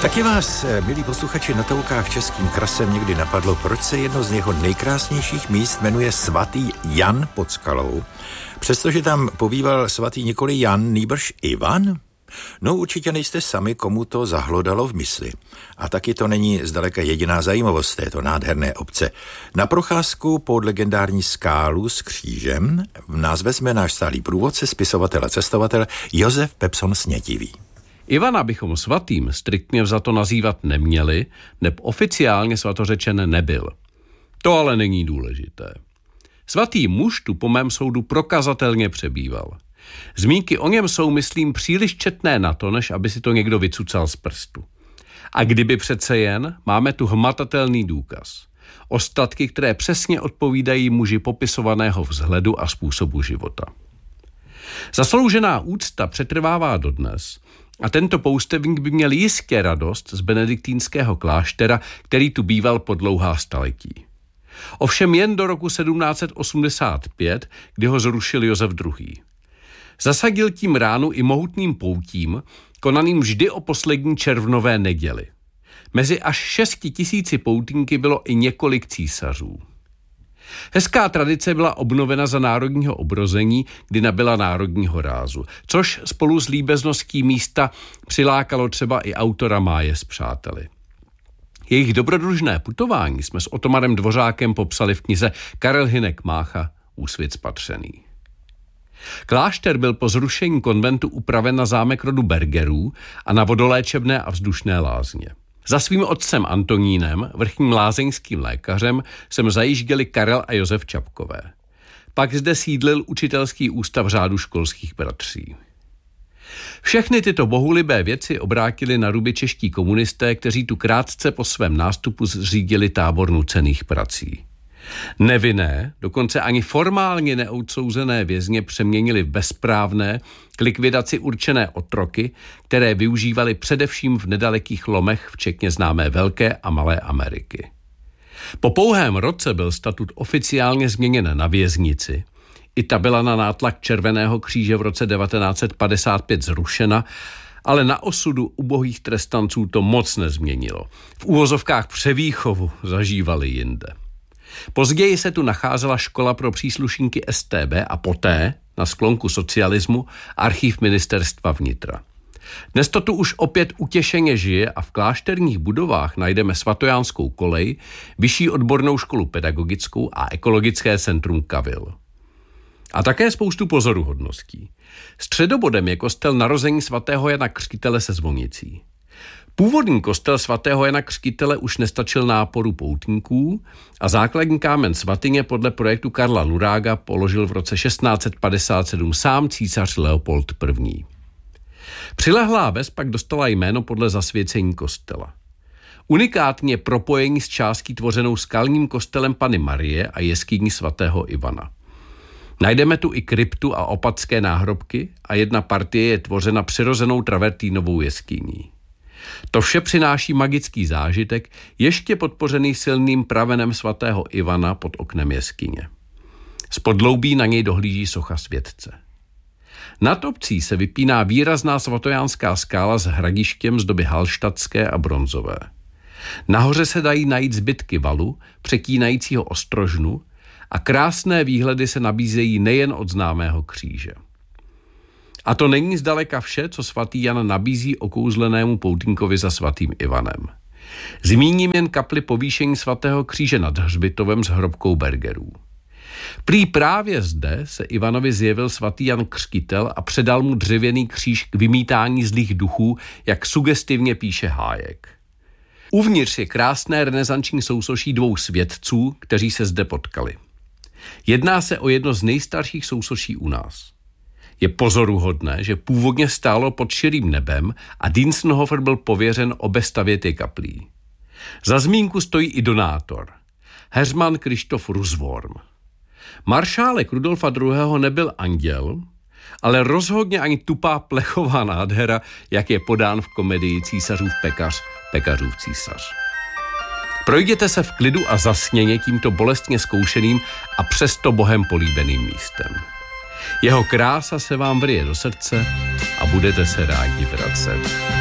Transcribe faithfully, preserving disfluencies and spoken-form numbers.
Taky vás, milí posluchači, na toukách českým krasem někdy napadlo, proč se jedno z jeho nejkrásnějších míst jmenuje Svatý Jan pod Skalou, přestože tam pobýval svatý nikoli Jan, nýbrž Ivan? No určitě nejste sami, komu to zahlodalo v mysli. A taky to není zdaleka jediná zajímavost této nádherné obce. Na procházku pod legendární skálu s křížem nás vezme náš stálý průvodce, spisovatel a cestovatel Josef Pepson Snětivý. Ivana bychom svatým striktně vzato nazývat neměli, neb oficiálně svatořečen nebyl. To ale není důležité. Svatý muž tu po mém soudu prokazatelně přebýval. Zmínky o něm jsou, myslím, příliš četné na to, než aby si to někdo vycucal z prstu. A kdyby přece jen, máme tu hmatatelný důkaz. Ostatky, které přesně odpovídají muži popisovaného vzhledu a způsobu života. Zasloužená úcta přetrvává dodnes a tento poustevník by měl jistě radost z benediktínského kláštera, který tu býval po dlouhá staletí. Ovšem jen do roku sedmnáct osmdesát pět, kdy ho zrušil Josef druhý. Zasadil tím ránu i mohutným poutím, konaným vždy o poslední červnové neděli. Mezi až šesti tisíci poutníky bylo i několik císařů. Hezká tradice byla obnovena za národního obrození, kdy nabyla národního rázu, což spolu s líbezností místa přilákalo třeba i autora Máje s přáteli. Jejich dobrodružné putování jsme s Otomarem Dvořákem popsali v knize Karel Hynek Mácha Úsvit spatřený. Klášter byl po zrušení konventu upraven na zámek rodu Bergerů a na vodoléčebné a vzdušné lázně. Za svým otcem Antonínem, vrchním lázeňským lékařem, sem zajížděli Karel a Josef Čapkové. Pak zde sídlil učitelský ústav řádu školských bratří. Všechny tyto bohulibé věci obrátili na ruby čeští komunisté, kteří tu krátce po svém nástupu zřídili tábor nucených prací. Nevinné, dokonce ani formálně neodsouzené vězně přeměnili v bezprávné, k likvidaci určené otroky, které využívali především v nedalekých lomech, včetně známé Velké a Malé Ameriky. Po pouhém roce byl statut oficiálně změněn na věznici, i ta byla na nátlak Červeného kříže v roce devatenáct set padesát pět zrušena, ale na osudu ubohých trestanců to moc nezměnilo. V uvozovkách převýchovu zažívali jinde. Později se tu nacházela škola pro příslušníky S T B a poté, na sklonku socialismu, archiv ministerstva vnitra. Dnes to tu už opět utěšeně žije a v klášterních budovách najdeme svatojánskou kolej, vyšší odbornou školu pedagogickou a ekologické centrum Kavil. A také spoustu pozoruhodností. Středobodem je kostel narození svatého Jana Křtitele se zvonicí. Původní kostel svatého Jana Křtitele už nestačil náporu poutníků a základní kámen svatyně podle projektu Karla Nurága položil v roce šestnáct set padesát sedm sám císař Leopold první. Přilehlá ves pak dostala jméno podle zasvěcení kostela. Unikátně propojení s částí tvořenou skalním kostelem Panny Marie a jeskyní svatého Ivana. Najdeme tu i kryptu a opatské náhrobky a jedna partie je tvořena přirozenou travertínovou jeskyní. To vše přináší magický zážitek, ještě podpořený silným pravenem svatého Ivana pod oknem jeskyně. Z podloubí na něj dohlíží socha světce. Nad obcí se vypíná výrazná svatojánská skála s hradištěm z doby halštatské a bronzové. Nahoře se dají najít zbytky valu, přetínajícího ostrožnu, a krásné výhledy se nabízejí nejen od známého kříže. A to není zdaleka vše, co svatý Jan nabízí okouzlenému poutníkovi za svatým Ivanem. Zmíním jen kapli povýšení svatého kříže nad hřbitovem s hrobkou Bergerů. Prý právě zde se Ivanovi zjevil svatý Jan Křtitel a předal mu dřevěný kříž k vymítání zlých duchů, jak sugestivně píše Hájek. Uvnitř je krásné renesanční sousoší dvou světců, kteří se zde potkali. Jedná se o jedno z nejstarších sousoší u nás. Je pozoruhodné, že původně stálo pod širým nebem a Dienstenhofer byl pověřen obestavět kaplí. Za zmínku stojí i donátor, heřman Krištof Rusvorm. Maršálek Rudolfa druhého. Nebyl anděl, ale rozhodně ani tupá plechová nádhera, jak je podán v komedii Císařův pekař, pekařův císař. Projděte se v klidu a zasněně tímto bolestně zkoušeným a přesto Bohem políbeným místem. Jeho krása se vám vrije do srdce a budete se rádi vracet.